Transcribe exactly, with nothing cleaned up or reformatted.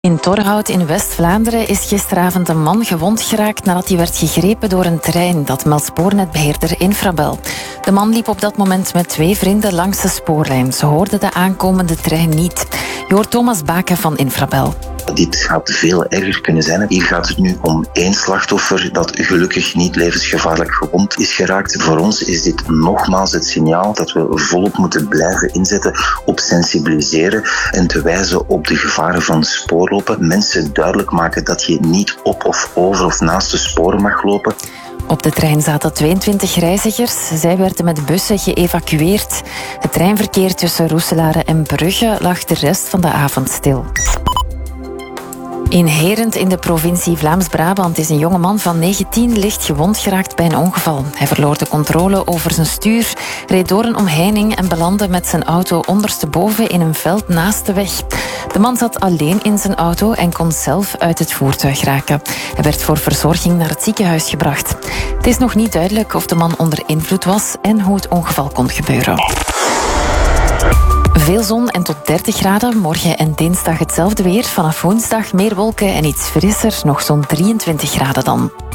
In Torhout in West-Vlaanderen is gisteravond een man gewond geraakt nadat hij werd gegrepen door een trein, dat meldt spoornetbeheerder Infrabel. De man liep op dat moment met twee vrienden langs de spoorlijn. Ze hoorden de aankomende trein niet. Je hoort Thomas Baken van Infrabel. Dit gaat veel erger kunnen zijn. Hier gaat het nu om één slachtoffer dat gelukkig niet levensgevaarlijk gewond is geraakt. Voor ons is dit nogmaals het signaal dat we volop moeten blijven inzetten op sensibiliseren en te wijzen op de gevaren van spoorlopen. Mensen duidelijk maken dat je niet op of over of naast de sporen mag lopen. Op de trein zaten tweeëntwintig reizigers. Zij werden met bussen geëvacueerd. Het treinverkeer tussen Roeselare en Brugge lag de rest van de avond stil. In Herent in de provincie Vlaams-Brabant is een jongeman van negentien licht gewond geraakt bij een ongeval. Hij verloor de controle over zijn stuur, reed door een omheining en belandde met zijn auto ondersteboven in een veld naast de weg. De man zat alleen in zijn auto en kon zelf uit het voertuig raken. Hij werd voor verzorging naar het ziekenhuis gebracht. Het is nog niet duidelijk of de man onder invloed was en hoe het ongeval kon gebeuren. Veel zon en tot dertig graden. Morgen en dinsdag hetzelfde weer. Vanaf woensdag meer wolken en iets frisser. Nog zo'n drieëntwintig graden dan.